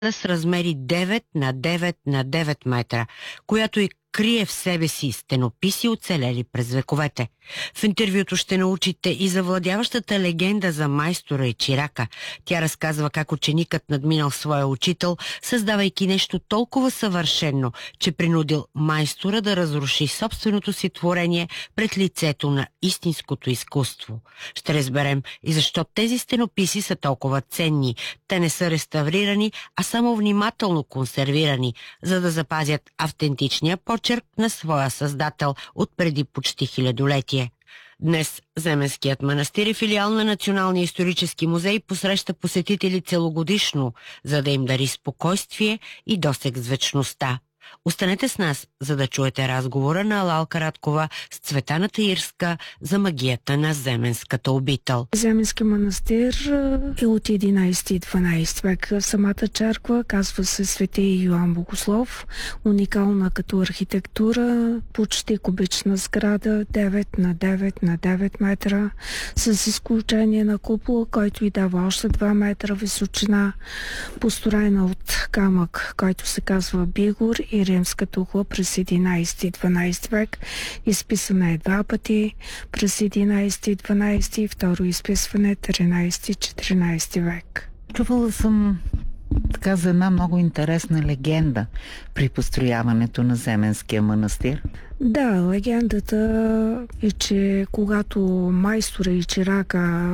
с размери 9 на 9 на 9 метра, която и крие в себе си стенописи, оцелели през вековете. В интервюто ще научите и завладяващата легенда за майстора и чирака. Тя разказва как ученикът надминал своя учител, създавайки нещо толкова съвършено, че принудил майстора да разруши собственото си творение пред лицето на истинското изкуство. Ще разберем и защо тези стенописи са толкова ценни. Те не са реставрирани, а само внимателно консервирани, за да запазят автентичния почерк на своя създател от преди почти хилядолетие. Днес Земенският манастир е филиал на Националния исторически музей, посреща посетители целогодишно, за да им дари спокойствие и досег с вечността. Останете с нас, за да чуете разговора на Лалка Радкова с Цветана Таирска за магията на Земенската обител. Земенски манастир е от 11-12 век. Самата черква казва се Свети Йоан Богослов, уникална като архитектура, почти кубична сграда, 9 на 9 на 9 метра, с изключение на купола, който и дава още 2 метра височина, построена от камък, който се казва Бигор, и римска тухла през 11-12 век. Изписана е 2 пъти, през 11-12 и второ изписване 13-14 век. Чувала съм така за една много интересна легенда при построяването на Земенския манастир. Да, легендата е, че когато майстора и чирака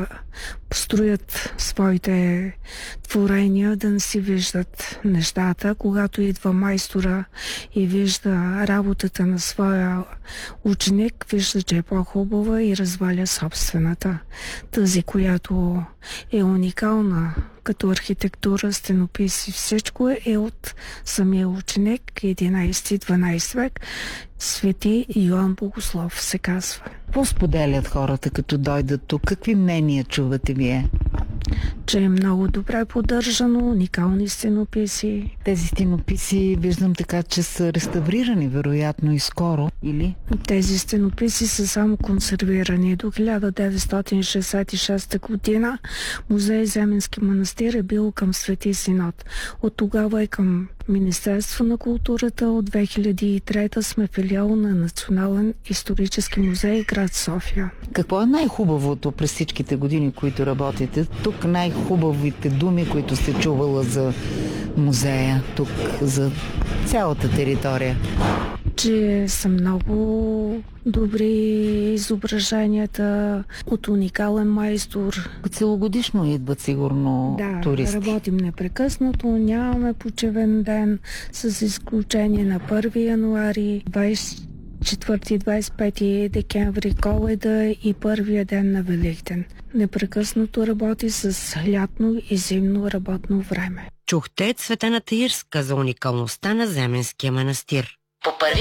строят своите творения, да не си виждат нещата. Когато идва майстора и вижда работата на своя ученик, вижда, че е по-хубава и разваля собствената. Тази, която е уникална като архитектура, стенописи, всичко е от самия ученик, 11-12 век. Свети Йоан Богослов се казва. Какво споделят хората, като дойдат тук? Какви мнения чувате вие? Че е много добре поддържано, уникални стенописи. Тези стенописи виждам така, че са реставрирани, вероятно и скоро, или? Тези стенописи са само консервирани. До 1966 година музей Земенски манастир е бил към Свети Синод. От тогава е към Министерство на културата. От 2003 сме филиал на Национален исторически музей град София. Какво е най-хубавото през всичките години, които работите? Тук най-хубавите думи, които сте чувала за музея, тук за цялата територия? Че са много добри изображенията от уникален майстор. Целогодишно идват сигурно туристи. Да, работим непрекъснато, нямаме почивен ден, с изключение на 1 януари, 24-25 декември, Коледа и първия ден на Великден. Непрекъснато работи с лятно и зимно работно време. Чухте Цветана Таирска за уникалността на Земенския манастир.